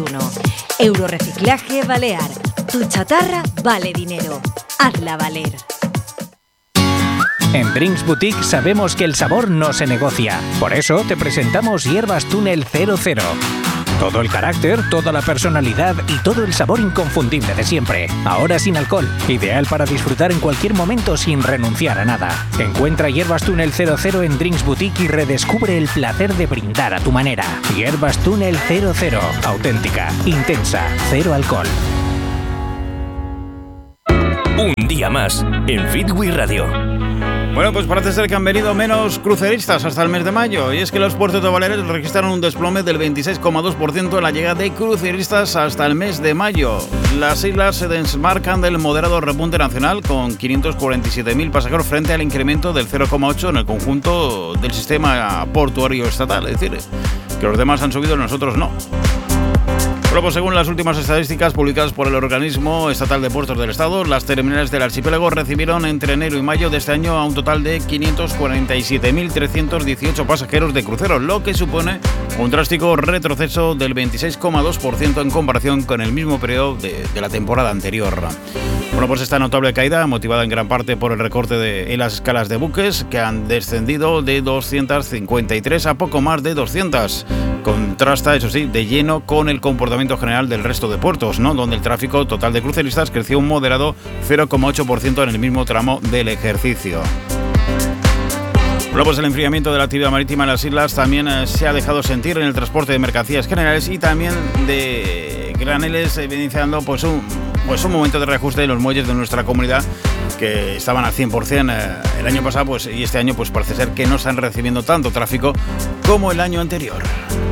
Eurorreciclaje Balear. Tu chatarra vale dinero. Hazla valer. En Drinks Boutique sabemos que el sabor no se negocia. Por eso te presentamos Hierbas Túnel 00. Todo el carácter, toda la personalidad y todo el sabor inconfundible de siempre. Ahora sin alcohol. Ideal para disfrutar en cualquier momento sin renunciar a nada. Encuentra Hierbas Túnel 00 en Drinks Boutique y redescubre el placer de brindar a tu manera. Hierbas Túnel 00. Auténtica, intensa, cero alcohol. Un día más en Fitwi Radio. Bueno, pues parece ser que han venido menos cruceristas hasta el mes de mayo, y es que los puertos de Baleares registraron un desplome del 26,2% en la llegada de cruceristas hasta el mes de mayo. Las islas se desmarcan del moderado repunte nacional con 547.000 pasajeros frente al incremento del 0,8% en el conjunto del sistema portuario estatal, es decir, que los demás han subido y nosotros no. Bueno, pues según las últimas estadísticas publicadas por el Organismo Estatal de Puertos del Estado, las terminales del archipiélago recibieron entre enero y mayo de este año a un total de 547.318 pasajeros de cruceros, lo que supone un drástico retroceso del 26,2% en comparación con el mismo periodo de la temporada anterior. Bueno, pues esta notable caída, motivada en gran parte por el recorte en las escalas de buques, que han descendido de 253 a poco más de 200. Contrasta, eso sí, de lleno con el comportamiento general del resto de puertos, ¿no?, donde el tráfico total de cruceristas creció un moderado 0,8% en el mismo tramo del ejercicio. Bueno, pues el enfriamiento de la actividad marítima en las islas también se ha dejado sentir en el transporte de mercancías generales y también de graneles, evidenciando pues un momento de reajuste de los muelles de nuestra comunidad, que estaban al 100% el año pasado, pues, y este año pues parece ser que no están recibiendo tanto tráfico como el año anterior.